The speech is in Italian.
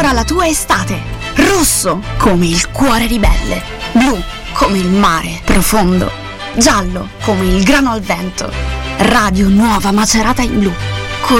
Colora la tua estate. Rosso come il cuore ribelle. Blu come il mare profondo. Giallo come il grano al vento. Radio Nuova Macerata in blu.